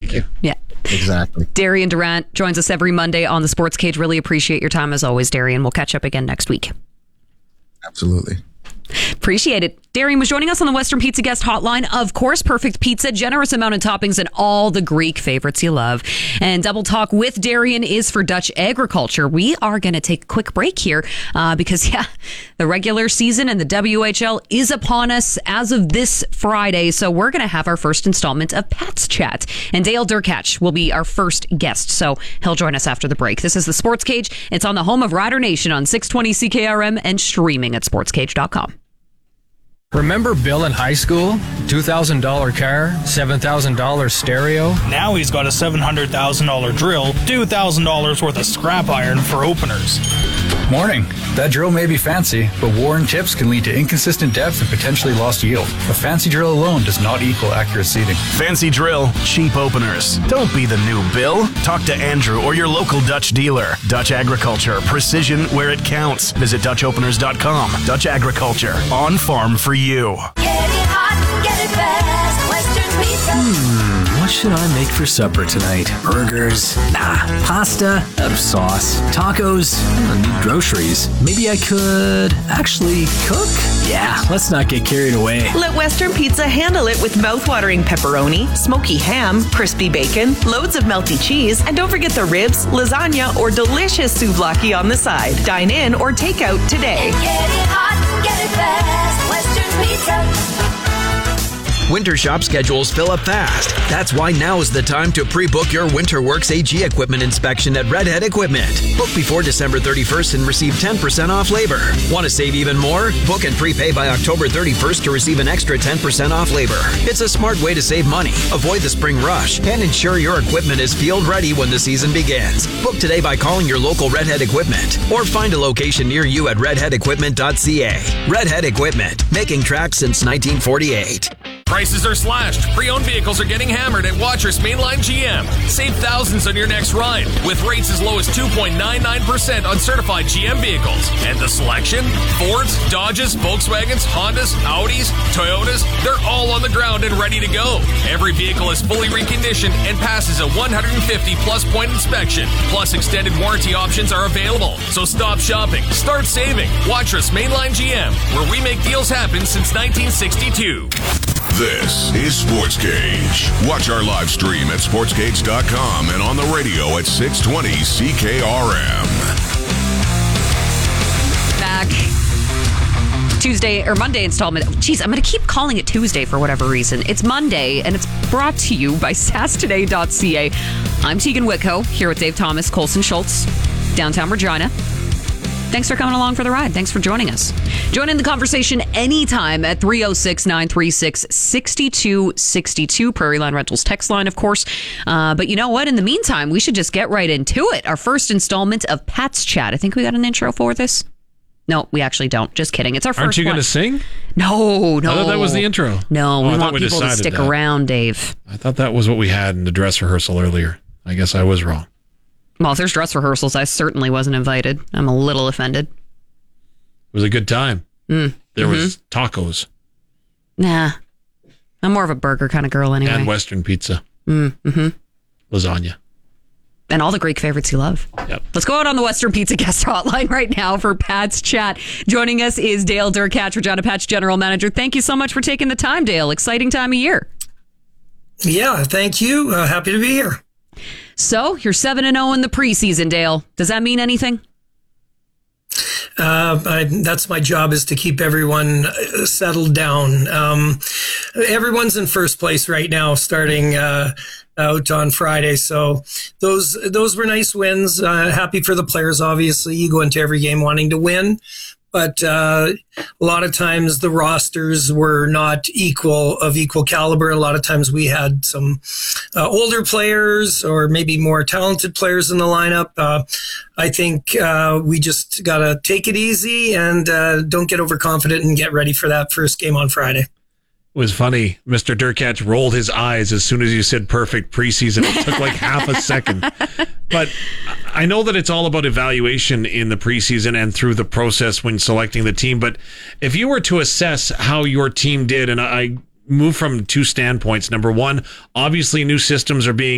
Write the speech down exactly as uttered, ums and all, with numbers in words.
Thank you. Yeah. Exactly. Darian Durant joins us every Monday on the Sports Cage. Really appreciate your time as always, Darian. We'll catch up again next week. Absolutely. Appreciate it. Darian was joining us on the Western Pizza Guest Hotline. Of course, perfect pizza, generous amount of toppings, and all the Greek favorites you love. And Double Talk with Darian is for Dutch Agriculture. We are going to take a quick break here uh, because, yeah, the regular season and the W H L is upon us as of this Friday. So we're going to have our first installment of Pat's Chat. And Dale Derkach will be our first guest. So he'll join us after the break. This is the Sports Cage. It's on the home of Rider Nation on six twenty C K R M and streaming at sports cage dot com. Remember Bill in high school? two thousand dollars car, seven thousand dollars stereo. Now he's got a seven hundred thousand dollars drill, two thousand dollars worth of scrap iron for openers. Morning. That drill may be fancy, but worn tips can lead to inconsistent depth and potentially lost yield. A fancy drill alone does not equal accurate seating. Fancy drill, cheap openers. Don't be the new Bill. Talk to Andrew or your local Dutch dealer. Dutch Agriculture, precision where it counts. Visit dutch openers dot com. Dutch Agriculture, on farm for you. Get it hot, get it fast, Western Pizza. Hmm, what should I make for supper tonight? Burgers? Nah. Pasta? Out of sauce. Tacos? I don't need groceries. Maybe I could actually cook? Yeah, let's not get carried away. Let Western Pizza handle it with mouth-watering pepperoni, smoky ham, crispy bacon, loads of melty cheese, and don't forget the ribs, lasagna, or delicious souvlaki on the side. Dine in or take out today. Get it hot, get it fast, Western Pizza. Winter shop schedules fill up fast. That's why now is the time to pre-book your WinterWorks A G equipment inspection at Redhead Equipment. Book before December thirty-first and receive ten percent off labor. Want to save even more? Book and prepay by October thirty-first to receive an extra ten percent off labor. It's a smart way to save money, avoid the spring rush, and ensure your equipment is field ready when the season begins. Book today by calling your local Redhead Equipment or find a location near you at redhead equipment dot c a. Redhead Equipment, making tracks since nineteen forty-eight. Prices are slashed. Pre-owned vehicles are getting hammered at Watrous Mainline G M. Save thousands on your next ride with rates as low as two point nine nine percent on certified G M vehicles. And the selection? Fords, Dodges, Volkswagens, Hondas, Audis, Toyotas, they're all on the ground and ready to go. Every vehicle is fully reconditioned and passes a one hundred fifty plus point inspection. Plus extended warranty options are available. So stop shopping. Start saving. Watrous Mainline G M, where we make deals happen since nineteen sixty-two. This is Sports Cage. Watch our live stream at sports cage dot com and on the radio at six twenty C K R M. Back. Tuesday or Monday installment. Jeez, I'm going to keep calling it Tuesday for whatever reason. It's Monday, and it's brought to you by sass today dot c a. I'm Tegan Whitco, here with Dave Thomas, Colson Schultz, downtown Regina. Thanks for coming along for the ride. Thanks for joining us. Join in the conversation anytime at three oh six, nine three six, six two six two. Prairie Line Rentals text line, of course. Uh, but you know what? In the meantime, we should just get right into it. Our first installment of Pat's Chat. I think we got an intro for this. No, we actually don't. Just kidding. It's our first Aren't you going to sing? No, no. I thought that was the intro. No, oh, we I want we people to stick that. around, Dave. I thought that was what we had in the dress rehearsal earlier. I guess I was wrong. Well, if there's dress rehearsals, I certainly wasn't invited. I'm a little offended. It was a good time. Mm. There mm-hmm. was tacos. Nah. I'm more of a burger kind of girl anyway. And Western pizza. Mm, mm-hmm. Lasagna. And all the Greek favorites you love. Yep. Let's go out on the Western Pizza Guest Hotline right now for Pat's Chat. Joining us is Dale Derkach, Regina Pat's General Manager. Thank you so much for taking the time, Dale. Exciting time of year. Yeah, thank you. Uh, happy to be here. So, you're seven and oh in the preseason, Dale. Does that mean anything? Uh, I, that's my job, is to keep everyone settled down. Um, everyone's in first place right now, starting uh, out on Friday. So those those were nice wins. Uh, happy for the players, obviously. You go into every game wanting to win. But uh, a lot of times the rosters were not equal of equal caliber. A lot of times we had some uh, older players or maybe more talented players in the lineup. Uh, I think uh, we just got to take it easy and uh, don't get overconfident and get ready for that first game on Friday. It was funny. Mister Derkach rolled his eyes as soon as you said perfect preseason. It took like half a second. But I know that it's all about evaluation in the preseason and through the process when selecting the team. But if you were to assess how your team did, and I move from two standpoints. Number one, obviously new systems are being